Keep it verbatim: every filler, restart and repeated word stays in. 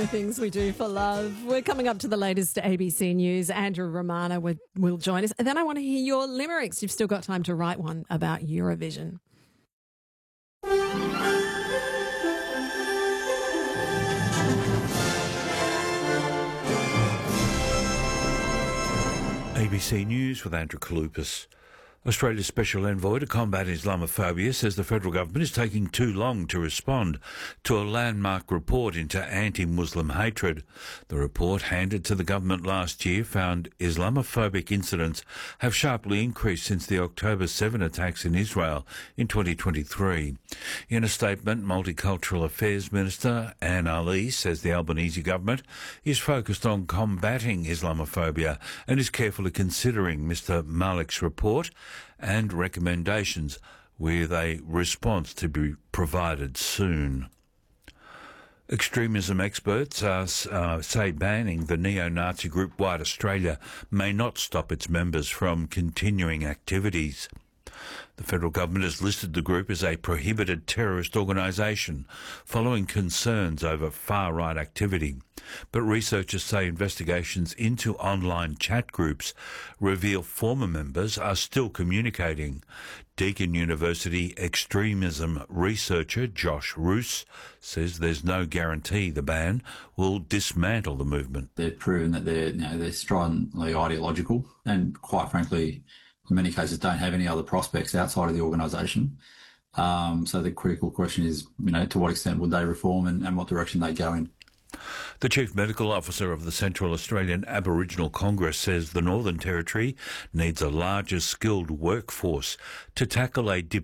the things we do for love. We're coming up to the latest A B C News. Andrew Romano will, will join us. And then I want to hear your limericks. You've still got time to write one about Eurovision. A B C News with Andrew Kalupas. Australia's Special Envoy to combat Islamophobia says the federal government is taking too long to respond to a landmark report into anti-Muslim hatred. The report, handed to the government last year, found Islamophobic incidents have sharply increased since the October seventh attacks in Israel in twenty twenty-three. In a statement, Multicultural Affairs Minister Anne Ali says the Albanese government is focused on combating Islamophobia and is carefully considering Mr Malik's report and recommendations, with a response to be provided soon. Extremism experts uh, uh, say banning the neo-Nazi group White Australia may not stop its members from continuing activities. The federal government has listed the group as a prohibited terrorist organisation following concerns over far-right activity. But researchers say investigations into online chat groups reveal former members are still communicating. Deakin University extremism researcher Josh Roos says there's no guarantee the ban will dismantle the movement. They've proven that they're, you know, they're strongly ideological and, quite frankly, in many cases don't have any other prospects outside of the organisation. Um, so the critical question is, you know, to what extent would they reform and, and what direction they go in. The Chief Medical Officer of the Central Australian Aboriginal Congress says the Northern Territory needs a larger skilled workforce to tackle a